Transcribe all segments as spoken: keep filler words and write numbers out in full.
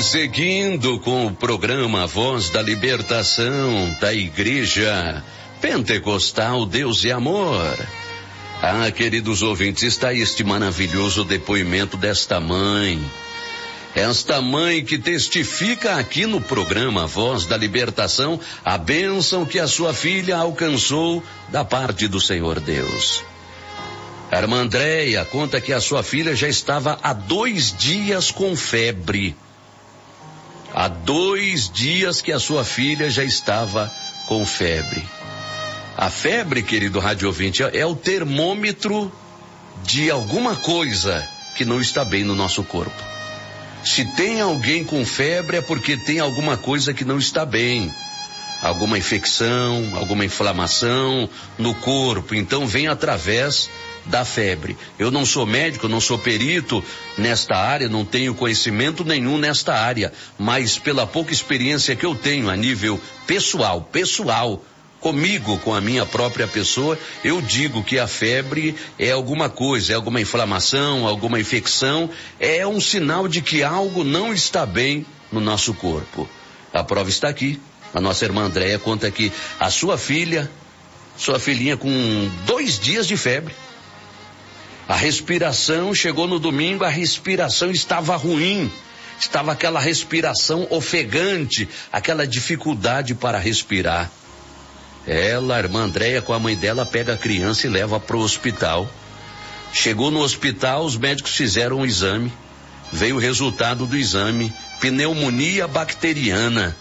seguindo com o programa Voz da Libertação da Igreja Pentecostal Deus e Amor. Ah, queridos ouvintes, está este maravilhoso depoimento desta mãe. Esta mãe que testifica aqui no programa Voz da Libertação a bênção que a sua filha alcançou da parte do Senhor Deus. A irmã Andréia conta que a sua filha já estava há dois dias com febre. Há dois dias que a sua filha já estava com febre. A febre, querido rádio ouvinte, é o termômetro de alguma coisa que não está bem no nosso corpo. Se tem alguém com febre é porque tem alguma coisa que não está bem. Alguma infecção, alguma inflamação no corpo. Então vem através da febre. Eu não sou médico, não sou perito nesta área, não tenho conhecimento nenhum nesta área, mas pela pouca experiência que eu tenho a nível pessoal, pessoal, comigo, com a minha própria pessoa, eu digo que a febre é alguma coisa, é alguma inflamação, alguma infecção, é um sinal de que algo não está bem no nosso corpo. A prova está aqui. A nossa irmã Andréia conta que a sua filha, sua filhinha com dois dias de febre, a respiração chegou no domingo, a respiração estava ruim, estava aquela respiração ofegante, aquela dificuldade para respirar. Ela, a irmã Andréia, com a mãe dela, pega a criança e leva para o hospital. Chegou no hospital, os médicos fizeram um exame, veio o resultado do exame, pneumonia bacteriana.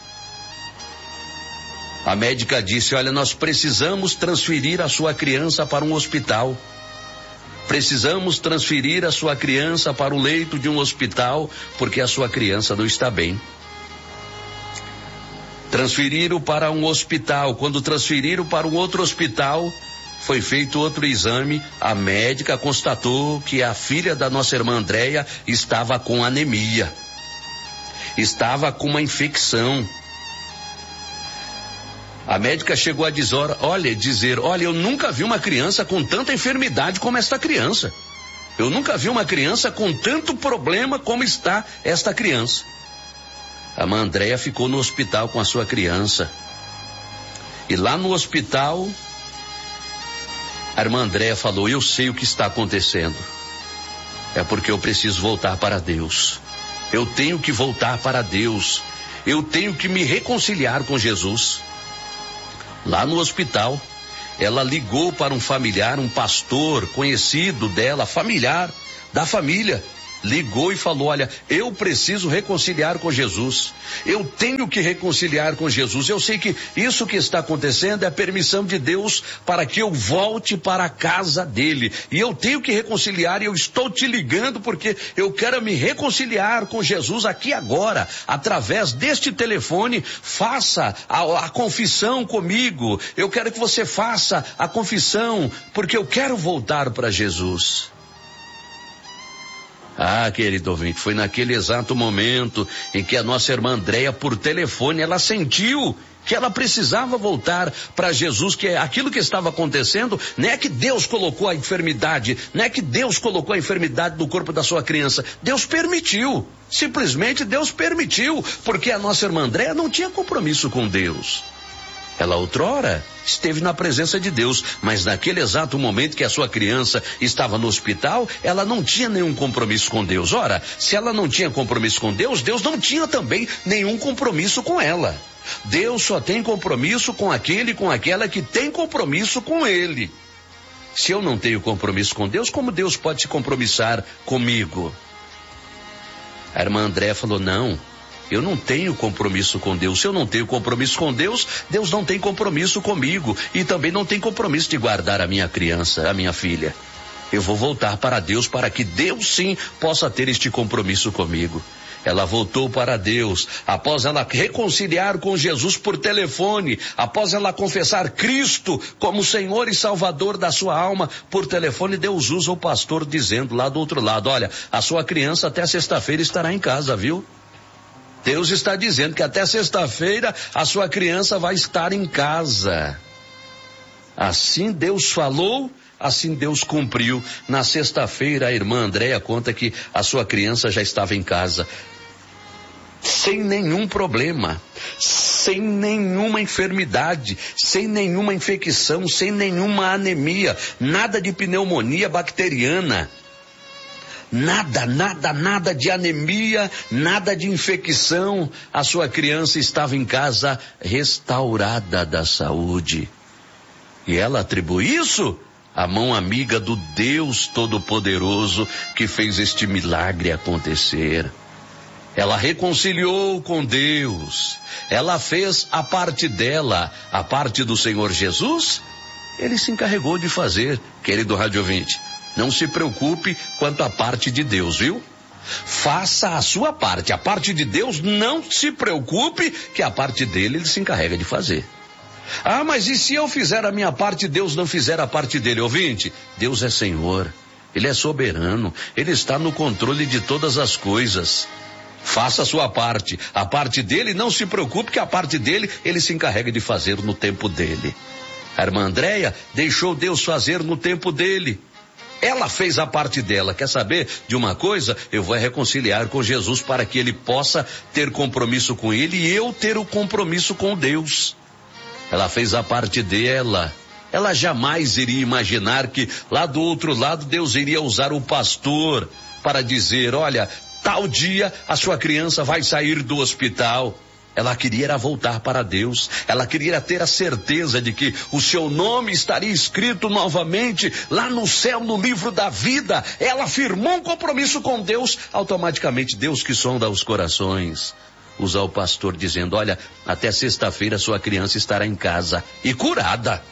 A médica disse: olha, nós precisamos transferir a sua criança para um hospital. Precisamos transferir a sua criança para o leito de um hospital, porque a sua criança não está bem. Transferiram para um hospital. Quando transferiram para um outro hospital, foi feito outro exame. A médica constatou que a filha da nossa irmã Andréia estava com anemia. Estava com uma infecção. A médica chegou a dizer, olha, dizer, olha, eu nunca vi uma criança com tanta enfermidade como esta criança. Eu nunca vi uma criança com tanto problema como está esta criança. A irmã Andréia ficou no hospital com a sua criança. E lá no hospital, a irmã Andréia falou: eu sei o que está acontecendo. É porque eu preciso voltar para Deus. Eu tenho que voltar para Deus. Eu tenho que me reconciliar com Jesus. Lá no hospital, ela ligou para um familiar, um pastor conhecido dela, familiar da família. Ligou e falou: olha, eu preciso reconciliar com Jesus. Eu tenho que reconciliar com Jesus. Eu sei que isso que está acontecendo é a permissão de Deus para que eu volte para a casa dele. E eu tenho que reconciliar, e eu estou te ligando porque eu quero me reconciliar com Jesus aqui agora, através deste telefone. Faça a, a confissão comigo. Eu quero que você faça a confissão, porque eu quero voltar para Jesus. Ah, querido ouvinte, foi naquele exato momento em que a nossa irmã Andréia, por telefone, ela sentiu que ela precisava voltar para Jesus, que aquilo que estava acontecendo, não é que Deus colocou a enfermidade, não é que Deus colocou a enfermidade no corpo da sua criança, Deus permitiu, simplesmente Deus permitiu, porque a nossa irmã Andréia não tinha compromisso com Deus. Ela outrora esteve na presença de Deus, mas naquele exato momento que a sua criança estava no hospital, ela não tinha nenhum compromisso com Deus. Ora, se ela não tinha compromisso com Deus, Deus não tinha também nenhum compromisso com ela. Deus só tem compromisso com aquele, com aquela que tem compromisso com Ele. Se eu não tenho compromisso com Deus, como Deus pode se compromissar comigo? A irmã Andréia falou: não, eu não tenho compromisso com Deus. Se eu não tenho compromisso com Deus, Deus não tem compromisso comigo. E também não tem compromisso de guardar a minha criança, a minha filha. Eu vou voltar para Deus para que Deus sim possa ter este compromisso comigo. Ela voltou para Deus, após ela reconciliar com Jesus por telefone, após ela confessar Cristo como Senhor e Salvador da sua alma por telefone. Deus usa o pastor dizendo lá do outro lado: olha, a sua criança até sexta-feira estará em casa, viu? Deus está dizendo que até sexta-feira a sua criança vai estar em casa. Assim Deus falou, assim Deus cumpriu. Na sexta-feira a irmã Andréia conta que a sua criança já estava em casa. sem nenhum problema, sem nenhuma enfermidade, sem nenhuma infecção, sem nenhuma anemia, nada de pneumonia bacteriana. Nada, nada, nada de anemia, nada de infecção. A sua criança estava em casa restaurada da saúde. E ela atribui isso à mão amiga do Deus Todo-Poderoso que fez este milagre acontecer. Ela reconciliou com Deus. Ela fez a parte dela, a parte do Senhor Jesus. Ele se encarregou de fazer, querido rádio ouvinte. Não se preocupe quanto à parte de Deus, viu? Faça a sua parte. A parte de Deus, não se preocupe que a parte dele ele se encarrega de fazer. Ah, mas e se eu fizer a minha parte e Deus não fizer a parte dele? Ouvinte, Deus é Senhor. Ele é soberano. Ele está no controle de todas as coisas. Faça a sua parte. A parte dele, não se preocupe que a parte dele ele se encarrega de fazer no tempo dele. A irmã Andréia deixou Deus fazer no tempo dele. Ela fez a parte dela. Quer saber de uma coisa? Eu vou reconciliar com Jesus para que ele possa ter compromisso com ele e eu ter o compromisso com Deus. Ela fez a parte dela. Ela jamais iria imaginar que lá do outro lado Deus iria usar o pastor para dizer, olha, tal dia a sua criança vai sair do hospital. Ela queria era voltar para Deus. Ela queria ter a certeza de que o seu nome estaria escrito novamente lá no céu, no livro da vida. Ela firmou um compromisso com Deus. Automaticamente, Deus que sonda os corações, usa o pastor dizendo, olha, até sexta-feira sua criança estará em casa e curada.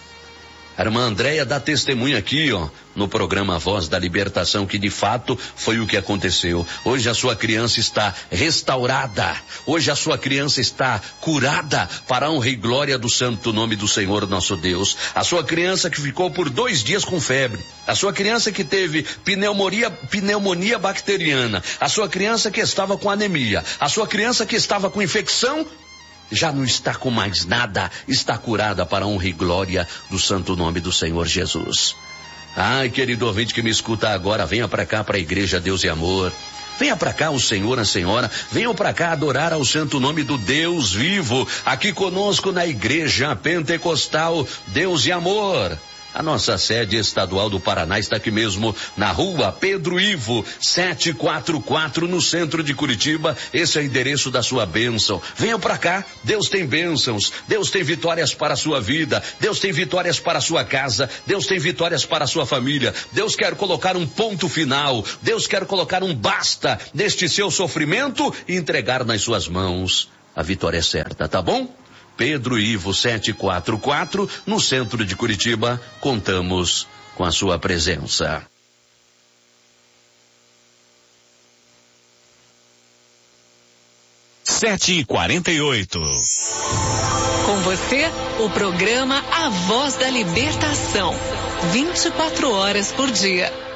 A irmã Andréia dá testemunho aqui, ó, no programa Voz da Libertação, que de fato foi o que aconteceu. Hoje a sua criança está restaurada. Hoje a sua criança está curada para a honra e glória do santo nome do Senhor nosso Deus. A sua criança que ficou por dois dias com febre. A sua criança que teve pneumonia, pneumonia bacteriana. A sua criança que estava com anemia. A sua criança que estava com infecção, já não está com mais nada, está curada para a honra e glória do santo nome do Senhor Jesus. Ai, querido ouvinte que me escuta agora, venha para cá para a igreja Deus e Amor. Venha para cá o Senhor, a Senhora, venham para cá adorar ao santo nome do Deus vivo, aqui conosco na igreja pentecostal Deus e Amor. A nossa sede estadual do Paraná está aqui mesmo, na rua Pedro Ivo, setecentos e quarenta e quatro, no centro de Curitiba. Esse é o endereço da sua bênção. Venham para cá, Deus tem bênçãos, Deus tem vitórias para a sua vida, Deus tem vitórias para a sua casa, Deus tem vitórias para a sua família. Deus quer colocar um ponto final, Deus quer colocar um basta neste seu sofrimento e entregar nas suas mãos a vitória certa, tá bom? Pedro Ivo setecentos e quarenta e quatro, no centro de Curitiba, contamos com a sua presença. sete e quarenta e oito. Com você, o programa A Voz da Libertação. vinte e quatro horas por dia.